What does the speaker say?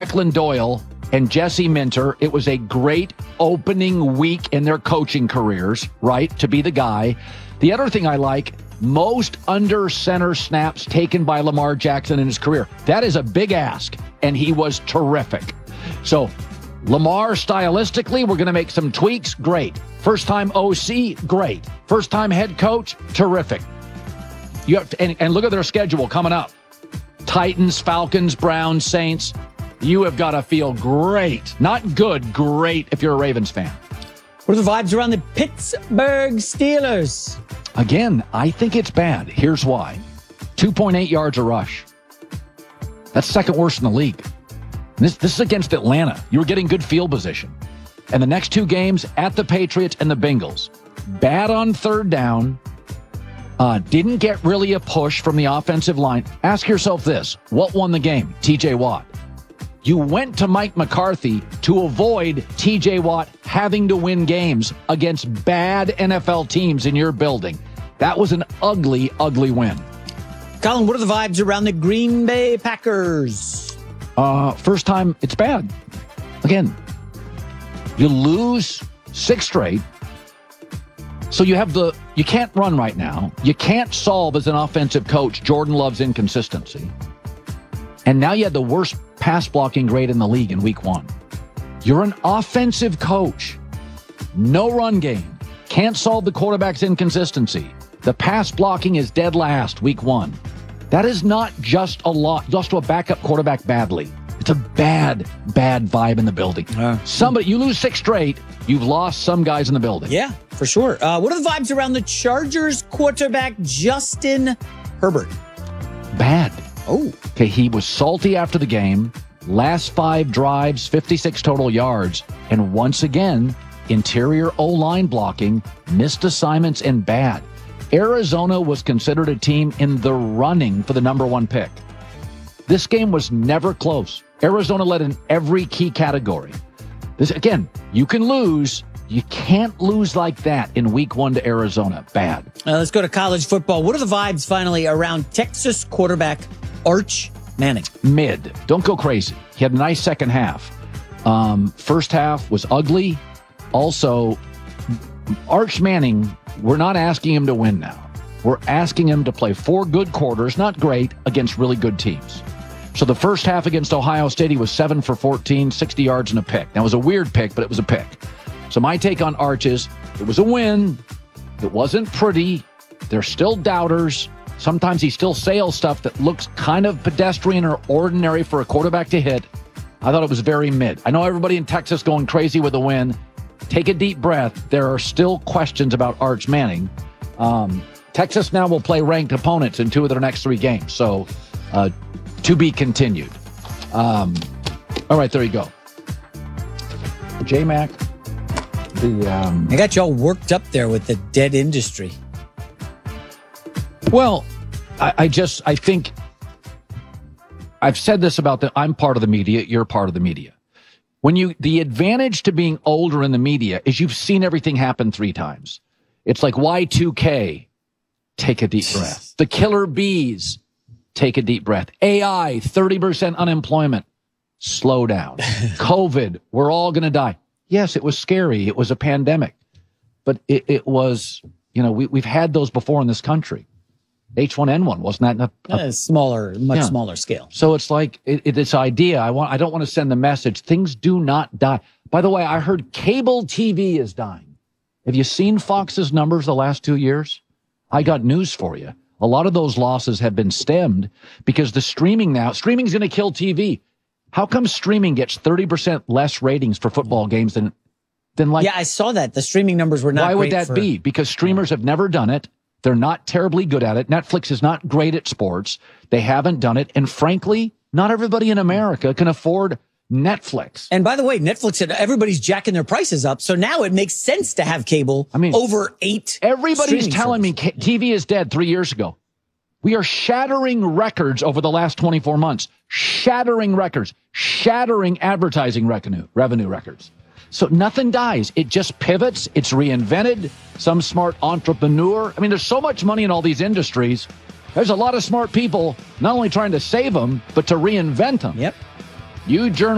Declan Doyle and Jesse Minter. It was a great opening week in their coaching careers, right, to be the guy. The other thing I like, most under center snaps taken by Lamar Jackson in his career. That is a big ask, and he was terrific. So Lamar, stylistically, we're going to make some tweaks. Great. First-time OC, great. First-time head coach, terrific. You have to, and look at their schedule coming up. Titans, Falcons, Browns, Saints. You have got to feel great. Not good, great if you're a Ravens fan. What are the vibes around the Pittsburgh Steelers? Again, I think it's bad. Here's why. 2.8 yards a rush. That's second worst in the league. This is against Atlanta. You were getting good field position. And the next two games at the Patriots and the Bengals. Bad on third down. Didn't get really a push from the offensive line. Ask yourself this. What won the game? TJ Watt. You went to Mike McCarthy to avoid TJ Watt having to win games against bad NFL teams in your building. That was an ugly, ugly win. Colin, what are the vibes around the Green Bay Packers? First time, it's bad. Again, you lose 6 straight. So you can't run right now. You can't solve as an offensive coach Jordan Love's inconsistency. And now you had the worst pass blocking grade in the league in week 1. You're an offensive coach. No run game. Can't solve the quarterback's inconsistency. The pass blocking is dead last week 1. That is not just lost to a backup quarterback badly. It's a bad vibe in the building. You lose 6 straight, you've lost some guys in the building. Yeah, for sure. What are the vibes around the Chargers quarterback Justin Herbert? Bad. Oh. Okay, he was salty after the game. Last 5 drives, 56 total yards. And once again, interior O-line blocking, missed assignments, and bad. Arizona was considered a team in the running for the number 1 pick. This game was never close. Arizona led in every key category. Again, you can lose. You can't lose like that in week 1 to Arizona. Bad. Let's go to college football. What are the vibes finally around Texas quarterback Arch Manning? Mid. Don't go crazy. He had a nice second half. First half was ugly. Also, Arch Manning, we're not asking him to win now. We're asking him to play 4 good quarters, not great, against really good teams. So the first half against Ohio State, he was 7 for 14, 60 yards and a pick. That was a weird pick, but it was a pick. So my take on Arch is, it was a win. It wasn't pretty. There's still doubters. Sometimes he still sails stuff that looks kind of pedestrian or ordinary for a quarterback to hit. I thought it was very mid. I know everybody in Texas going crazy with the win. Take a deep breath. There are still questions about Arch Manning. Texas now will play ranked opponents in 2 of their next 3 games. So to be continued. All right, there you go. J-Mac. I got you all worked up there with the dead industry. Well, I think I've said this about I'm part of the media, you're part of the media. The advantage to being older in the media is you've seen everything happen 3 times. It's like Y2K, take a deep breath. The killer bees, take a deep breath. AI, 30% unemployment, slow down. COVID, we're all going to die. Yes, it was scary. It was a pandemic. But it was, we've had those before in this country. H1N1, wasn't that much smaller scale. So it's like this idea. I don't want to send the message. Things do not die. By the way, I heard cable TV is dying. Have you seen Fox's numbers the last 2 years? I got news for you. A lot of those losses have been stemmed because streaming is going to kill TV. How come streaming gets 30% less ratings for football games than like? Yeah, I saw that. The streaming numbers were not. Why would that be? Because streamers have never done it. They're not terribly good at it. Netflix is not great at sports. They haven't done it. And frankly, not everybody in America can afford Netflix. And by the way, Netflix, everybody's jacking their prices up. So now it makes sense to have cable over 8. Everybody's telling me TV is dead 3 years ago. We are shattering records over the last 24 months. Shattering records. Shattering advertising revenue records. So nothing dies. It just pivots. It's reinvented. Some smart entrepreneur. There's so much money in all these industries. There's a lot of smart people not only trying to save them, but to reinvent them. Yep. You journalists.